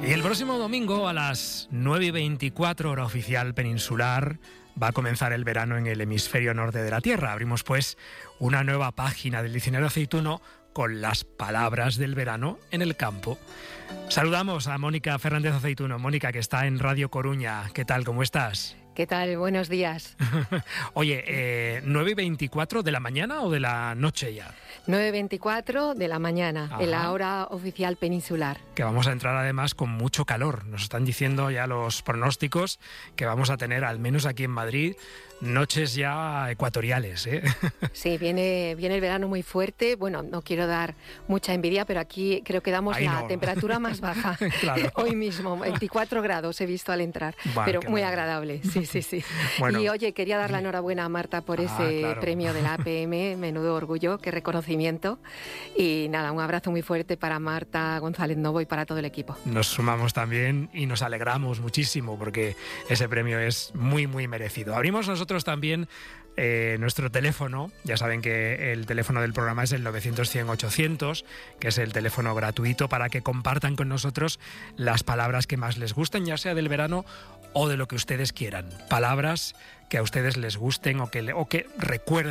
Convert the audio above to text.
Y el próximo domingo a las 9:24 hora oficial peninsular va a comenzar el verano en el hemisferio norte de la Tierra. Abrimos pues una nueva página del Diccionario Aceituno con las palabras del verano en el campo. Saludamos a Mónica Fernández Aceituno. Mónica, que está en Radio Coruña. ¿Qué tal? ¿Cómo estás? ¿Qué tal? Buenos días. Oye, ¿9:24 de la mañana o de la noche ya? 9:24 de la mañana, en la hora oficial peninsular. Que vamos a entrar además con mucho calor. Nos están diciendo ya los pronósticos que vamos a tener, al menos aquí en Madrid, noches ya ecuatoriales, ¿eh? Sí, viene el verano muy fuerte. Bueno, no quiero dar mucha envidia, pero aquí creo que damos temperatura más baja. Claro. Hoy mismo, 24 grados he visto al entrar, pero muy agradable. Sí. Bueno, y oye, quería dar la enhorabuena a Marta por ese premio de la APM, menudo orgullo, qué reconocimiento. Y nada, un abrazo muy fuerte para Marta González Novo y para todo el equipo. Nos sumamos también y nos alegramos muchísimo porque ese premio es muy, muy merecido. Abrimos nosotros también nuestro teléfono. Ya saben que el teléfono del programa es el 900-100-800, que es el teléfono gratuito para que compartan con nosotros las palabras que más les gusten, ya sea del verano o de lo que ustedes quieran. Palabras que a ustedes les gusten o que recuerden